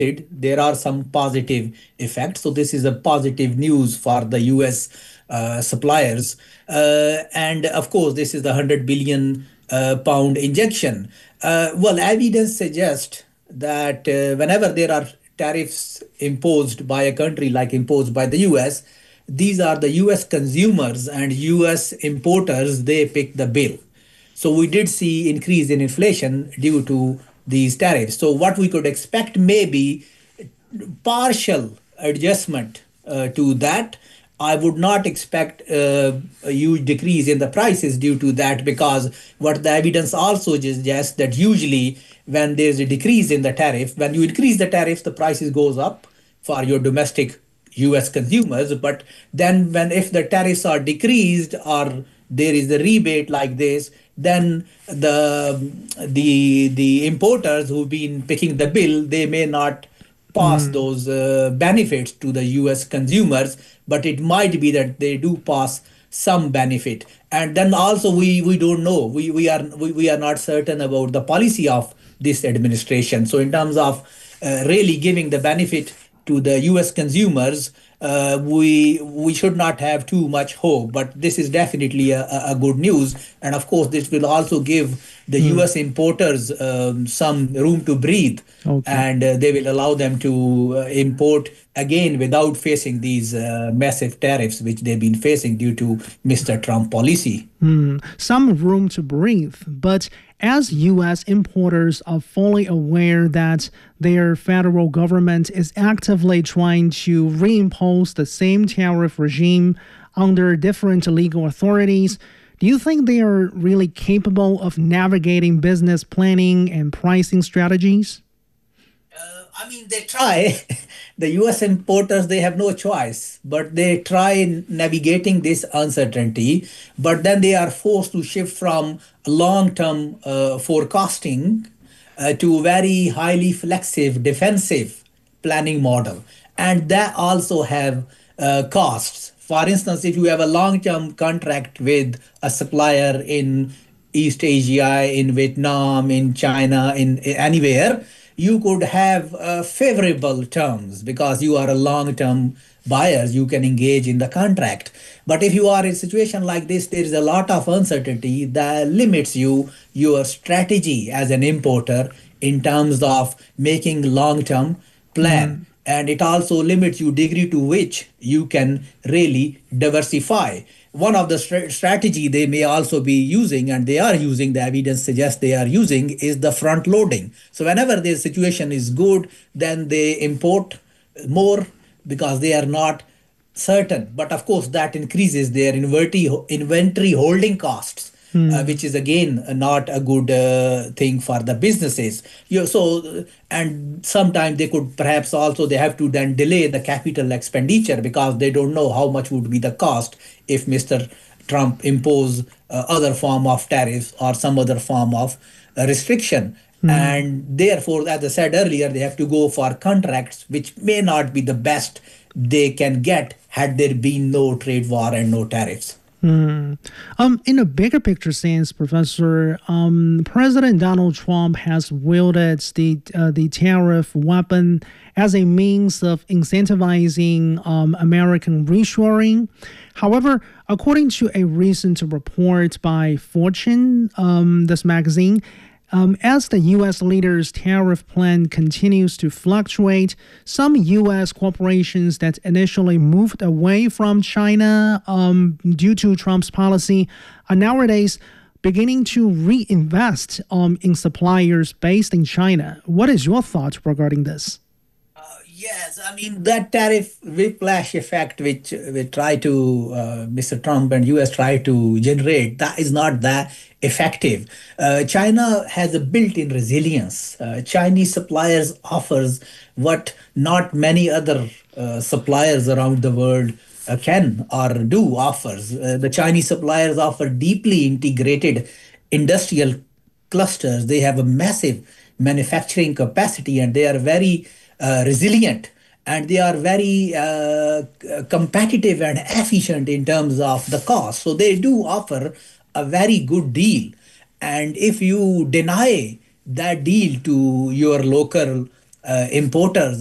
there are some positive effects. So this is a positive news for the US suppliers. And of course, this is the 100 billion pound injection. Well, evidence suggests that whenever there are tariffs imposed by a country like imposed by the US, these are the US consumers and US importers, they pick the bill. So we did see increase in inflation due to these tariffs. So what we could expect may be partial adjustment to that. I would not expect a huge decrease in the prices due to that, because what the evidence also suggests that usually when there's a decrease in the tariff, when you increase the tariffs, the prices goes up for your domestic US consumers. But then when if the tariffs are decreased or there is a rebate like this, then the importers who've been picking the bill, they may not pass Mm, those benefits to the US consumers, but it might be that they do pass some benefit. And then also we don't know. We are not certain about the policy of this administration. So in terms of really giving the benefit to the US consumers, we should not have too much hope. But this is definitely a good news, and of course, this will also give the mm, US importers some room to breathe, okay. and they will allow them to import again without facing these massive tariffs which they've been facing due to Mr. Trump policy. Some room to breathe, but as U.S. importers are fully aware that their federal government is actively trying to reimpose the same tariff regime under different legal authorities, do you think they are really capable of navigating business planning and pricing strategies? I mean, they try. The US importers, they have no choice, but they try navigating this uncertainty. But then they are forced to shift from long term forecasting to very highly flexive, defensive planning model. And that also have costs. For instance, if you have a long term contract with a supplier in East Asia, in Vietnam, in China, in anywhere, you could have favorable terms because you are a long-term buyer. You can engage in the contract. But if you are in a situation like this, there is a lot of uncertainty that limits your strategy as an importer in terms of making long-term plan, Mm, and it also limits you degree to which you can really diversify. One of the strategy they may also be using, and they are using, the evidence suggests they are using, is the front loading. So whenever their situation is good, then they import more because they are not certain. But of course, that increases their inventory holding costs, mm, which is again not a good thing for the businesses. And sometimes they could perhaps also they have to then delay the capital expenditure because they don't know how much would be the cost if Mr. Trump impose other form of tariffs or some other form of restriction. mm. And therefore, as I said earlier, they have to go for contracts which may not be the best they can get had there been no trade war and no tariffs. In a bigger picture sense, Professor, President Donald Trump has wielded the tariff weapon as a means of incentivizing American reshoring. However, according to a recent report by Fortune, this magazine, as the U.S. leader's tariff plan continues to fluctuate, some U.S. corporations that initially moved away from China due to Trump's policy are nowadays beginning to reinvest in suppliers based in China. What is your thought regarding this? Yes, I mean that tariff whiplash effect, which we try to Mr. Trump and US try to generate, that is not that effective. China has a built-in resilience. Chinese suppliers offers what not many other suppliers around the world can or do offers. The Chinese suppliers offer deeply integrated industrial clusters. They have a massive manufacturing capacity, and they are very resilient, and they are very competitive and efficient in terms of the cost. So they do offer a very good deal. And if you deny that deal to your local importers